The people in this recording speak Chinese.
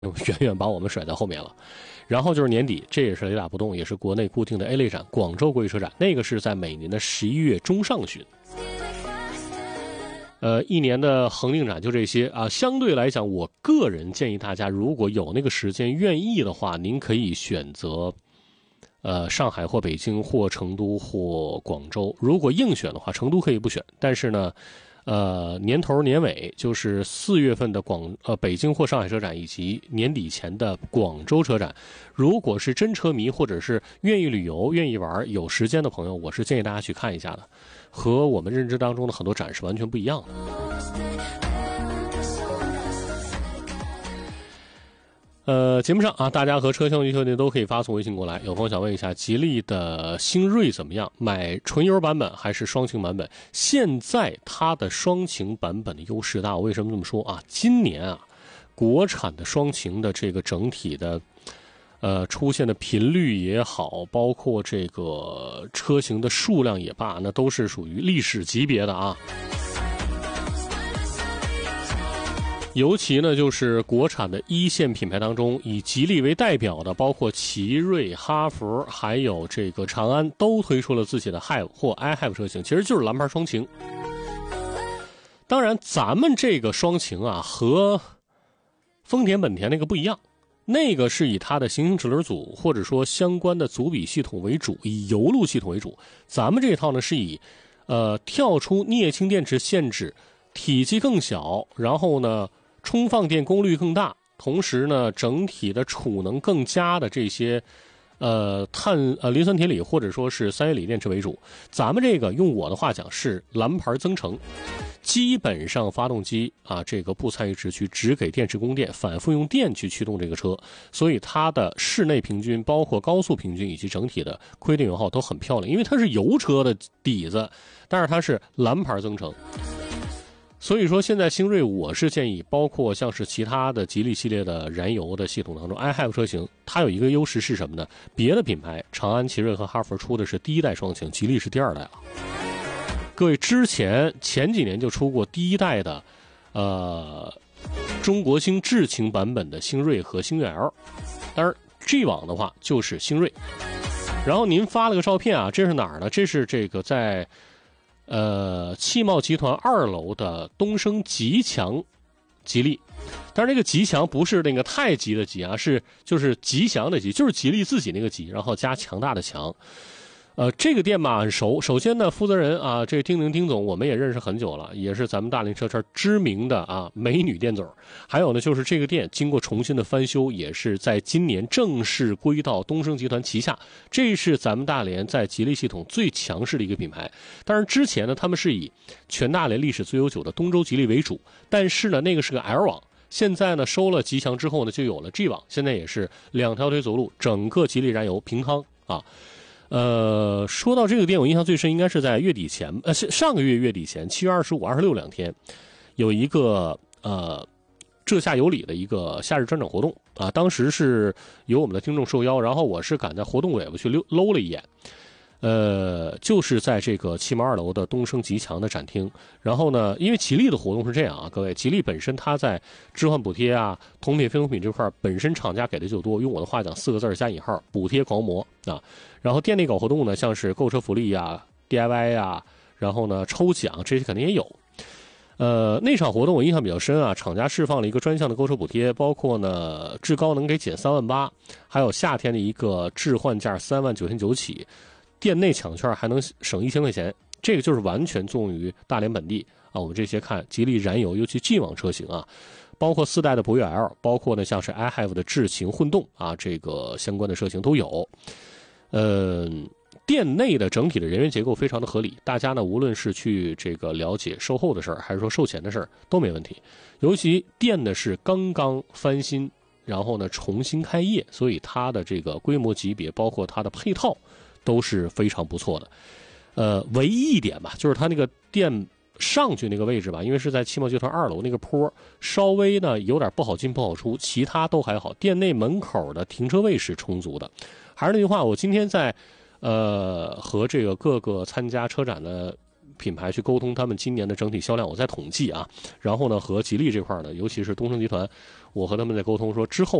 远远把我们甩在后面了。然后就是年底，这也是雷打不动，也是国内固定的 A 类展——广州国际车展，那个是在每年的11月中上旬。一年的恒定展就这些啊。相对来讲，我个人建议大家，如果有那个时间愿意的话，您可以选择上海或北京或成都或广州。如果硬选的话，成都可以不选，但是呢年头年尾就是4月份的北京或上海车展，以及年底前的广州车展，如果是真车迷或者是愿意旅游愿意玩有时间的朋友，我是建议大家去看一下的，和我们认知当中的很多展是完全不一样的。节目上啊，大家和车厢需求都可以发送微信过来。有朋友想问一下，吉利的星锐怎么样？买纯油版本还是双擎版本？现在它的双擎版本的优势大。我为什么这么说啊？今年啊，国产的双擎的这个整体的出现的频率也好，包括这个车型的数量也罢，那都是属于历史级别的啊。尤其呢，就是国产的一线品牌当中，以吉利为代表的，包括奇瑞、哈弗，还有这个长安，都推出了自己的 HiVe 或 iHive 车型，其实就是蓝牌双擎。当然，咱们这个双擎啊，和丰田、本田那个不一样，那个是以它的行星齿轮组或者说相关的组比系统为主，以油路系统为主。咱们这套呢是以跳出镍氢电池限制，体积更小，然后呢充放电功率更大，同时呢整体的储能更佳的这些磷酸铁锂或者说是三元锂电池为主。咱们这个用我的话讲是蓝牌增程，基本上发动机啊这个不参与直驱，只给电池供电，反复用电去驱动这个车，所以它的室内平均包括高速平均以及整体的亏电油耗都很漂亮，因为它是油车的底子，但是它是蓝牌增程。所以说现在星锐我是建议，包括像是其他的吉利系列的燃油的系统当中 iHive 车型，它有一个优势是什么呢？别的品牌长安、奇瑞和哈弗出的是第一代双擎，吉利是第二代了。各位前几年就出过第一代的中国星智擎版本的星锐和星越 L， 当然 G 网的话就是星锐。然后您发了个照片啊，这是哪儿呢？这是这个在汽贸集团2楼的东升极强吉利，但是这个极强不是那个太极的极啊，就是吉祥的吉，就是吉利自己那个吉，然后加强大的强。这个店吧很熟，首先呢负责人啊，这丁总我们也认识很久了，也是咱们大连车圈知名的啊美女店总。还有呢就是这个店经过重新的翻修，也是在今年正式归到东升集团旗下，这是咱们大连在吉利系统最强势的一个品牌。当然之前呢他们是以全大连历史最悠久的东周吉利为主，但是呢那个是个 L 网，现在呢收了吉祥之后呢就有了 G 网，现在也是2条腿走路，整个吉利燃油平汤啊。说到这个店，我印象最深应该是在月底前，上个月月底前，7月25、26两天，有一个浙下有礼的一个夏日专场活动啊，当时是由我们的听众受邀，然后我是赶在活动尾巴去搂了一眼。就是在这个汽贸2楼的东升极强的展厅。然后呢，因为吉利的活动是这样啊，各位，吉利本身它在置换补贴啊、同品非同品这块本身厂家给的就多，用我的话讲4个字加引号，补贴狂魔啊。然后店内搞活动呢，像是购车福利啊、DIY 啊，然后呢抽奖这些肯定也有。那场活动我印象比较深啊，厂家释放了一个专项的购车补贴，包括呢至高能给减38000，还有夏天的一个置换价39900起。店内抢券还能省1000块钱，这个就是完全作用于大连本地啊。我们这些看吉利燃油，尤其 G 网车型啊，包括4代的博越 L， 包括呢像是 iHive 的智擎混动啊，这个相关的车型都有。店内的整体的人员结构非常的合理，大家呢无论是去这个了解售后的事儿，还是说售前的事儿都没问题。尤其店呢是刚刚翻新，然后呢重新开业，所以它的这个规模级别，包括它的配套都是非常不错的。唯一一点吧，就是它那个店上去那个位置吧，因为是在汽贸集团2楼那个坡，稍微呢有点不好进不好出，其他都还好。店内门口的停车位是充足的。还是那句话，我今天在和这个各个参加车展的品牌去沟通他们今年的整体销量，我在统计啊。然后呢，和吉利这块呢，尤其是东升集团，我和他们在沟通说，之后